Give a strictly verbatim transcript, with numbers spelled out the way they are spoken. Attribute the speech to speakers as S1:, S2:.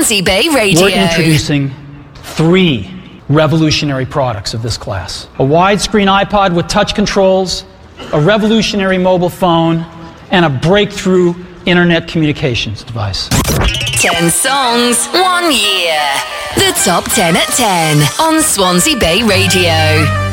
S1: Swansea Bay Radio.
S2: We're introducing three revolutionary products of this class. A widescreen iPod with touch controls, a revolutionary mobile phone, and a breakthrough internet communications device.
S1: Ten songs, one year. The top ten at ten on Swansea Bay Radio.